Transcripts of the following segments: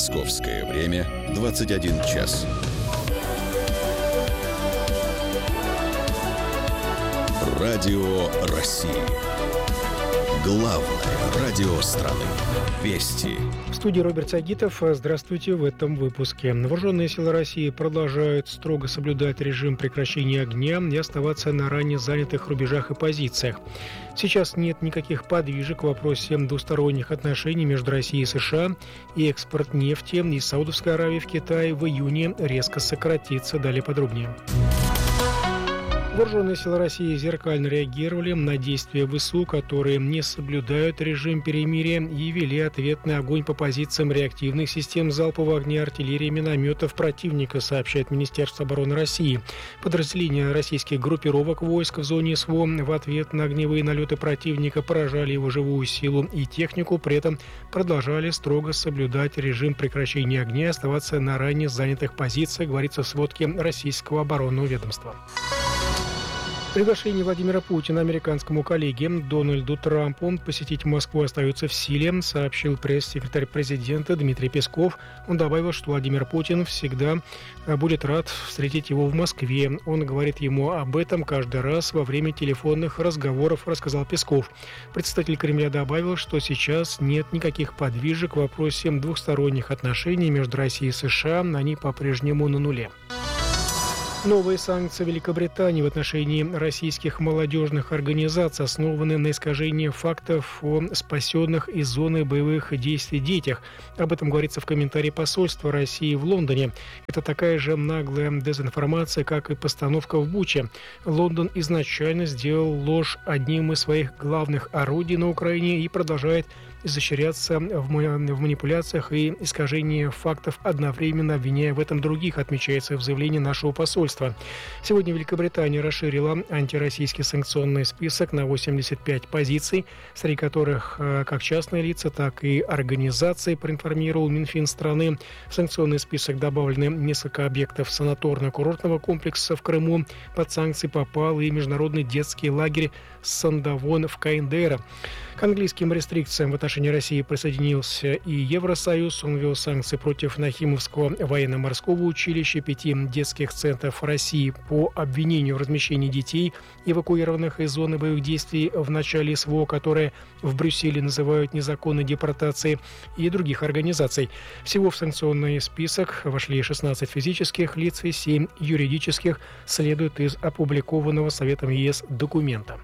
Московское время 21 час. Радио России. Главное радио страны. Вести. В студии Роберт Сагитов. Здравствуйте в этом выпуске. Вооруженные силы России продолжают строго соблюдать режим прекращения огня и оставаться на ранее занятых рубежах и позициях. Сейчас нет никаких подвижек в вопросе двусторонних отношений между Россией и США, и экспорт нефти из Саудовской Аравии в Китай в июне резко сократится. Далее подробнее. Вооруженные силы России зеркально реагировали на действия ВСУ, которые не соблюдают режим перемирия, и вели ответный огонь по позициям реактивных систем залпового огня, артиллерии и минометов противника, сообщает Министерство обороны России. Подразделения российских группировок войск в зоне СВО в ответ на огневые налеты противника поражали его живую силу и технику, при этом продолжали строго соблюдать режим прекращения огня и оставаться на ранее занятых позициях, говорится в сводке российского оборонного ведомства. Приглашение Владимира Путина американскому коллеге Дональду Трампу посетить Москву остается в силе, сообщил пресс-секретарь президента Дмитрий Песков. Он добавил, что Владимир Путин всегда будет рад встретить его в Москве. Он говорит ему об этом каждый раз во время телефонных разговоров, рассказал Песков. Представитель Кремля добавил, что сейчас нет никаких подвижек в вопросе двухсторонних отношений между Россией и США, они по-прежнему на нуле. Новые санкции Великобритании в отношении российских молодежных организаций основаны на искажении фактов о спасенных из зоны боевых действий детях. Об этом говорится в комментарии посольства России в Лондоне. Это такая же наглая дезинформация, как и постановка в Буче. Лондон изначально сделал ложь одним из своих главных орудий на Украине и продолжает изощряться в манипуляциях и искажении фактов, одновременно обвиняя в этом других, отмечается в заявлении нашего посольства. Сегодня Великобритания расширила антироссийский санкционный список на 85 позиций, среди которых как частные лица, так и организации, проинформировал Минфин страны. В санкционный список добавлены несколько объектов санаторно-курортного комплекса в Крыму. Под санкции попал и международный детский лагерь Сандавон в КНДР. К английским рестрикциям в отношении России присоединился и Евросоюз. Он ввел санкции против Нахимовского военно-морского училища, 5 детских центров России по обвинению в размещении детей, эвакуированных из зоны боевых действий в начале СВО, которые в Брюсселе называют незаконной депортацией, и других организаций. Всего в санкционный список вошли 16 физических лиц и 7 юридических, следует из опубликованного Советом ЕС документа.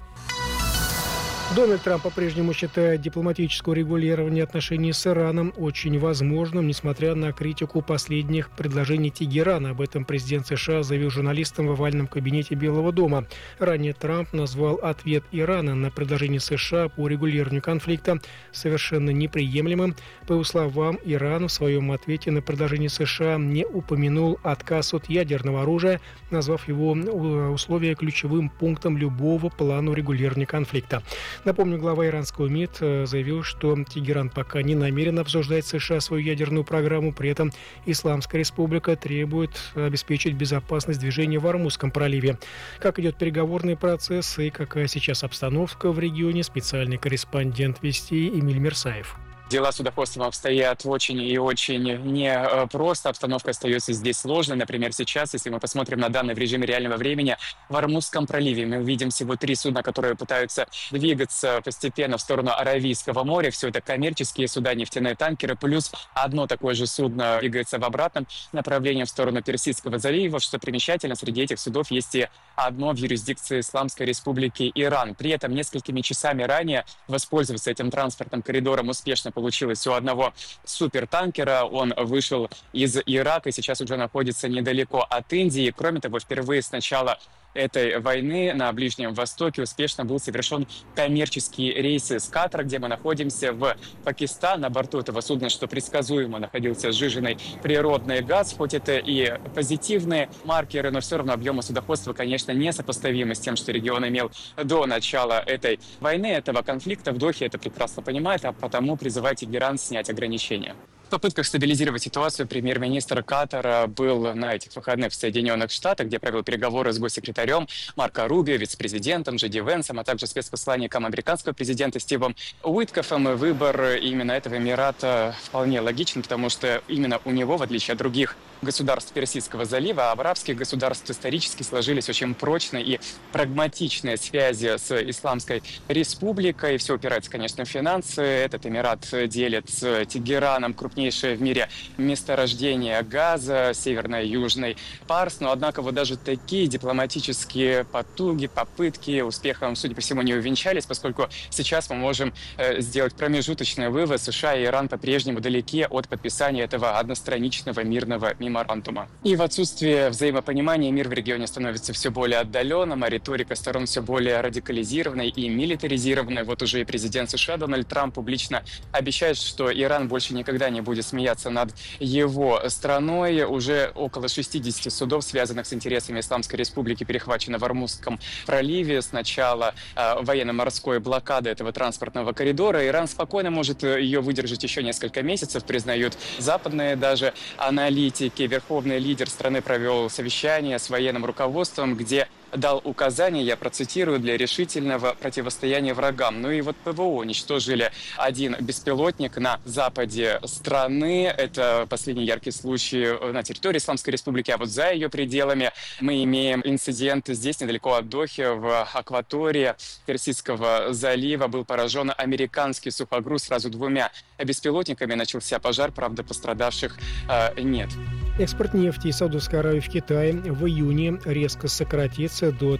Дональд Трамп по-прежнему считает дипломатическое регулирование отношений с Ираном очень возможным, несмотря на критику последних предложений Тегерана. Об этом президент США заявил журналистам в овальном кабинете Белого дома. Ранее Трамп назвал ответ Ирана на предложение США по регулированию конфликта совершенно неприемлемым. По его словам, Иран в своем ответе на предложение США не упомянул отказ от ядерного оружия, назвав его условия ключевым пунктом любого плана регулирования конфликта. Напомню, глава иранского МИД заявил, что Тегеран пока не намерен обсуждать с США свою ядерную программу, при этом Исламская республика требует обеспечить безопасность движения в Ормузском проливе. Как идет переговорный процесс и какая сейчас обстановка в регионе, специальный корреспондент Вести Эмиль Мерсаев. Дела с судоходством обстоят очень и очень непросто. Обстановка остается здесь сложной. Например, сейчас, если мы посмотрим на данные в режиме реального времени, в Ормузском проливе мы увидим всего 3 судна, которые пытаются двигаться постепенно в сторону Аравийского моря. Все это коммерческие суда, нефтяные танкеры, плюс одно такое же судно двигается в обратном направлении в сторону Персидского залива. Что примечательно, среди этих судов есть и одно в юрисдикции Исламской республики Иран. При этом несколькими часами ранее воспользоваться этим транспортным коридором успешно получилось у одного супертанкера. Он вышел из Ирака и сейчас уже находится недалеко от Индии. Кроме того, впервые с начала этой войны на Ближнем Востоке успешно был совершен коммерческий рейс из Катара, где мы находимся, в Пакистан. На борту этого судна, что предсказуемо, находился сжиженный природный газ. Хоть это и позитивные маркеры, но все равно объемы судоходства, конечно, несопоставимы с тем, что регион имел до начала этой войны, этого конфликта. В Дохе это прекрасно понимает, а потому призывает Тегеран снять ограничения. В попытках стабилизировать ситуацию премьер-министр Катара был на этих выходных в Соединенных Штатах, где провел переговоры с госсекретарем Марко Рубио, вице-президентом Джей Венсом, а также спецпосланником американского президента Стивом Уиткофом. И выбор именно этого Эмирата вполне логичен, потому что именно у него, в отличие от других государств Персидского залива, арабских государств исторически сложились очень прочные и прагматичные связи с Исламской Республикой. Все упирается, конечно, в финансы. Этот Эмират делит с Тегераном крупнейшее в мире месторождение газа, северный и южный Парс. Но, однако, вот даже такие дипломатические потуги, попытки успехом, судя по всему, не увенчались, поскольку сейчас мы можем сделать промежуточный вывод: США и Иран по-прежнему далеки от подписания этого одностраничного мирного меморандума. И в отсутствие взаимопонимания мир в регионе становится все более отдаленным, а риторика сторон все более радикализированной и милитаризированной. Вот уже и президент США Дональд Трамп публично обещает, что Иран больше никогда не будет смеяться над его страной. Уже около 60 судов, связанных с интересами Исламской Республики, перехвачено в Ормузском проливе с начала военно-морской блокады этого транспортного коридора. Иран спокойно может ее выдержать еще несколько месяцев, признают западные даже аналитики. Верховный лидер страны провел совещание с военным руководством, где дал указания, я процитирую, для решительного противостояния врагам. Ну и вот ПВО уничтожили один беспилотник на западе страны. Это последний яркий случай на территории Исламской Республики, а вот за ее пределами мы имеем инцидент здесь, недалеко от Дохи, в акватории Персидского залива. Был поражен американский сухогруз сразу 2 беспилотниками. Начался пожар, правда, пострадавших нет. Экспорт нефти из Саудовской Аравии в Китай в июне резко сократится до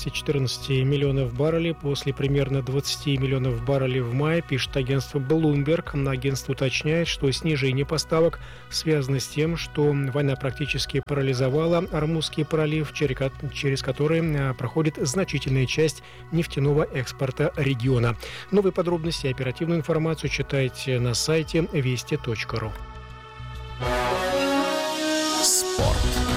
13-14 миллионов баррелей после примерно 20 миллионов баррелей в мае, пишет агентство Bloomberg. Агентство уточняет, что снижение поставок связано с тем, что война практически парализовала Ормузский пролив, через который проходит значительная часть нефтяного экспорта региона. Новые подробности и оперативную информацию читайте на сайте вести.ру. Спорт.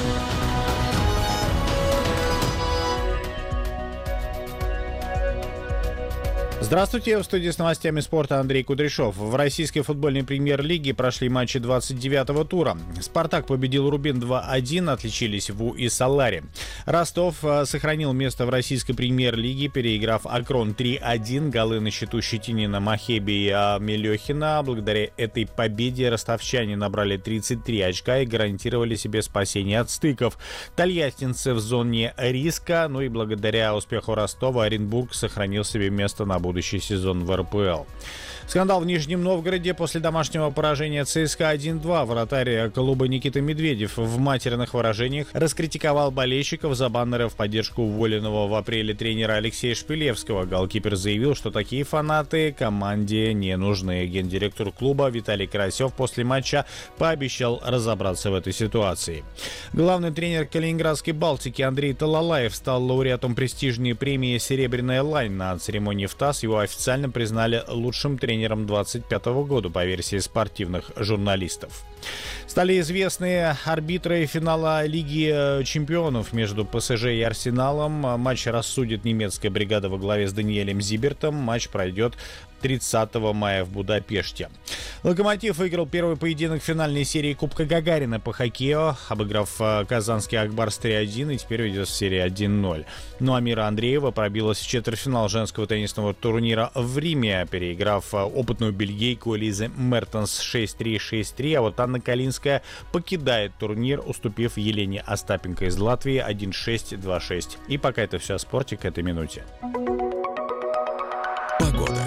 Здравствуйте, в студии с новостями спорта Андрей Кудряшов. В российской футбольной премьер-лиге прошли матчи 29-го тура. «Спартак» победил «Рубин» 2-1, отличились ВУ и «Салари». «Ростов» сохранил место в российской премьер-лиге, переиграв «Акрон» 3-1. Голы на счету Щетинина, Махеби и Мелехина. Благодаря этой победе ростовчане набрали 33 очка и гарантировали себе спасение от стыков. Тольяттинцы в зоне риска, ну и благодаря успеху Ростова Оренбург сохранил себе место на будущий сезон в РПЛ. Скандал в Нижнем Новгороде после домашнего поражения ЦСКА 1-2. Вратарь клуба Никита Медведев в матерных выражениях раскритиковал болельщиков за баннеры в поддержку уволенного в апреле тренера Алексея Шпилевского. Голкипер заявил, что такие фанаты команде не нужны. Гендиректор клуба Виталий Карасев после матча пообещал разобраться в этой ситуации. Главный тренер Калининградской «Балтики» Андрей Талалаев стал лауреатом престижной премии «Серебряная лань». На церемонии в ТАСС его официально признали лучшим тренером 2025 года по версии спортивных журналистов. Стали известны арбитры финала Лиги чемпионов между ПСЖ и Арсеналом. Матч рассудит немецкая бригада во главе с Даниэлем Зибертом. Матч пройдет 30 мая в Будапеште. «Локомотив» выиграл первый поединок финальной серии Кубка Гагарина по хоккею, обыграв казанский «Акбарс» 3-1 и теперь ведет в серии 1-0. Ну а Мира Андреева пробилась в четвертьфинал женского теннисного турнира в Риме, переиграв опытную бельгийку Элизу Мертенс 6-3, 6-3, а вот Анна Калинская покидает турнир, уступив Елене Остапенко из Латвии 1-6, 2-6. И пока это все о спорте к этой минуте. Погода.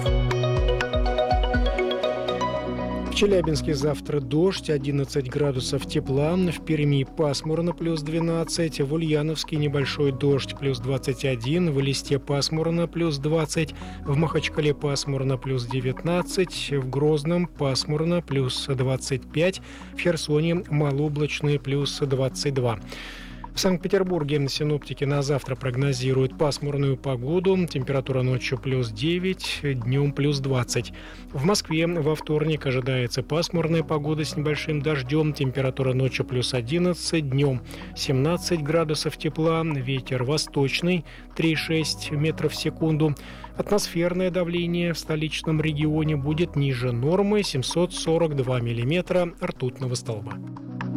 В Челябинске завтра дождь, 11 градусов тепла, в Перми пасмурно, плюс 12, в Ульяновске небольшой дождь, плюс 21, в Элисте пасмурно, плюс 20, в Махачкале пасмурно, плюс 19, в Грозном пасмурно, плюс 25, в Херсоне малооблачно, плюс 22. В Санкт-Петербурге синоптики на завтра прогнозируют пасмурную погоду. Температура ночью плюс 9, днем плюс 20. В Москве во вторник ожидается пасмурная погода с небольшим дождем. Температура ночью плюс 11, днем 17 градусов тепла. Ветер восточный 3,6 метров в секунду. Атмосферное давление в столичном регионе будет ниже нормы 742 миллиметра ртутного столба.